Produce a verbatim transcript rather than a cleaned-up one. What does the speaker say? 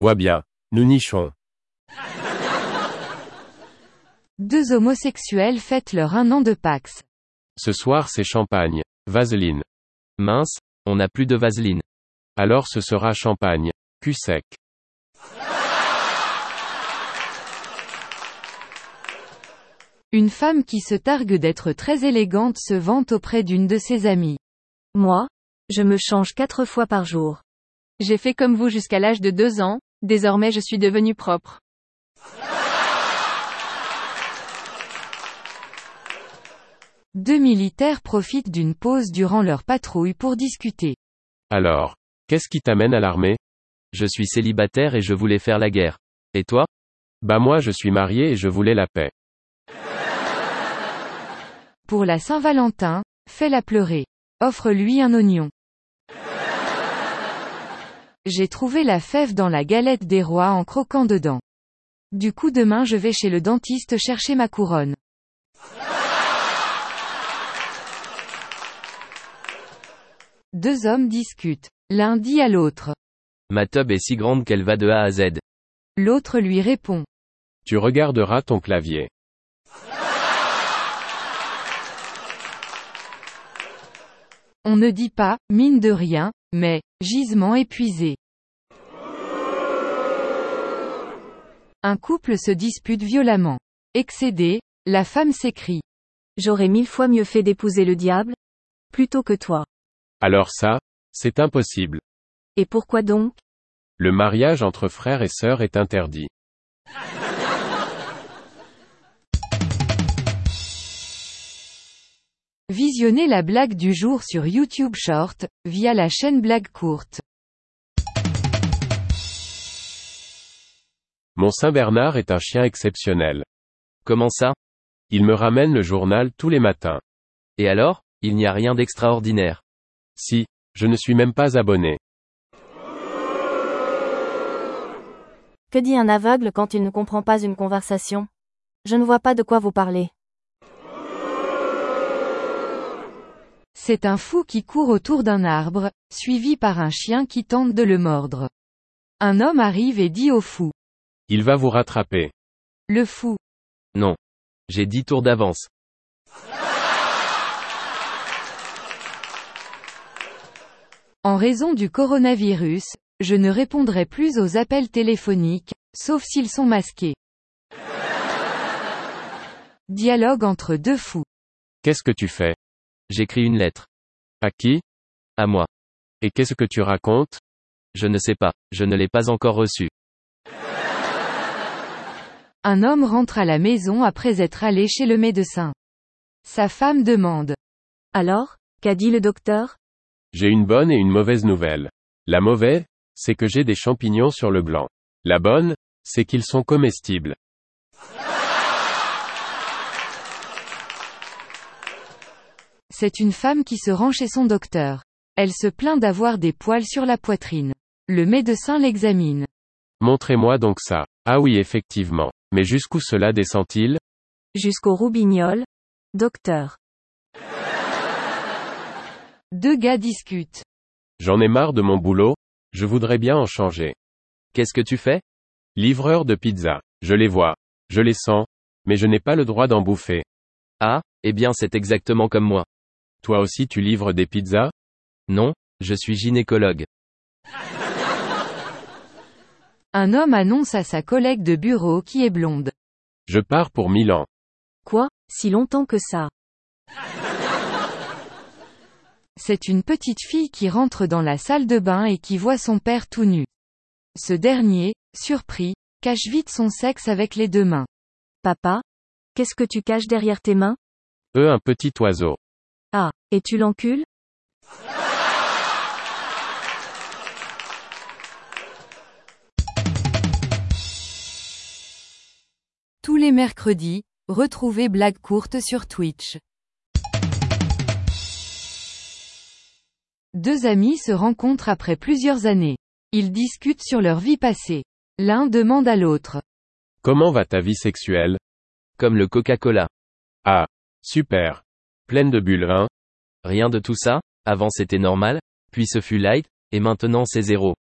Ouais bien, nous nichons. Deux homosexuels fêtent leur un an de Pax. Ce soir c'est champagne. Vaseline. Mince, on n'a plus de vaseline. Alors ce sera champagne. Cul sec. Une femme qui se targue d'être très élégante se vante auprès d'une de ses amies. Moi, je me change quatre fois par jour. J'ai fait comme vous jusqu'à l'âge de deux ans, désormais je suis devenue propre. Deux militaires profitent d'une pause durant leur patrouille pour discuter. Alors, qu'est-ce qui t'amène à l'armée? Je suis célibataire et je voulais faire la guerre. Et toi? Bah moi je suis marié et je voulais la paix. Pour la Saint-Valentin, fais-la pleurer. Offre-lui un oignon. J'ai trouvé la fève dans la galette des rois en croquant dedans. Du coup demain je vais chez le dentiste chercher ma couronne. Deux hommes discutent. L'un dit à l'autre. Ma tub est si grande qu'elle va de A à Z. L'autre lui répond. Tu regarderas ton clavier. On ne dit pas, mine de rien, mais, gisement épuisé. Un couple se dispute violemment. Excédée, la femme s'écrie. J'aurais mille fois mieux fait d'épouser le diable, plutôt que toi. Alors ça, c'est impossible. Et pourquoi donc? Le mariage entre frères et sœurs est interdit. Visionnez la blague du jour sur YouTube Short, via la chaîne Blague Courte. Mon Saint-Bernard est un chien exceptionnel. Comment ça? Il me ramène le journal tous les matins. Et alors, il n'y a rien d'extraordinaire. Si, je ne suis même pas abonné. Que dit un aveugle quand il ne comprend pas une conversation? Je ne vois pas de quoi vous parlez. C'est un fou qui court autour d'un arbre, suivi par un chien qui tente de le mordre. Un homme arrive et dit au fou. Il va vous rattraper. Le fou. Non. J'ai dix tours d'avance. En raison du coronavirus, je ne répondrai plus aux appels téléphoniques, sauf s'ils sont masqués. Dialogue entre deux fous. Qu'est-ce que tu fais? J'écris une lettre. À qui? À moi. Et qu'est-ce que tu racontes? Je ne sais pas, je ne l'ai pas encore reçue. Un homme rentre à la maison après être allé chez le médecin. Sa femme demande. Alors, qu'a dit le docteur? J'ai une bonne et une mauvaise nouvelle. La mauvaise, c'est que j'ai des champignons sur le gland. La bonne, c'est qu'ils sont comestibles. C'est une femme qui se rend chez son docteur. Elle se plaint d'avoir des poils sur la poitrine. Le médecin l'examine. Montrez-moi donc ça. Ah oui effectivement. Mais jusqu'où cela descend-il? Jusqu'au roubignoles. Docteur. Deux gars discutent. J'en ai marre de mon boulot, je voudrais bien en changer. Qu'est-ce que tu fais? Livreur de pizza. Je les vois. Je les sens. Mais je n'ai pas le droit d'en bouffer. Ah, eh bien c'est exactement comme moi. Toi aussi tu livres des pizzas? Non, je suis gynécologue. Un homme annonce à sa collègue de bureau qui est blonde. Je pars pour Milan. Quoi, si longtemps que ça? C'est une petite fille qui rentre dans la salle de bain et qui voit son père tout nu. Ce dernier, surpris, cache vite son sexe avec les deux mains. Papa? Qu'est-ce que tu caches derrière tes mains? Eux un petit oiseau. Ah, et tu l'encules? Tous les mercredis, retrouvez Blague Courte sur Twitch. Deux amis se rencontrent après plusieurs années. Ils discutent sur leur vie passée. L'un demande à l'autre. Comment va ta vie sexuelle? Comme le Coca-Cola. Ah, super. Pleine de bulles, hein? Rien de tout ça, avant c'était normal, puis ce fut light, et maintenant c'est zéro.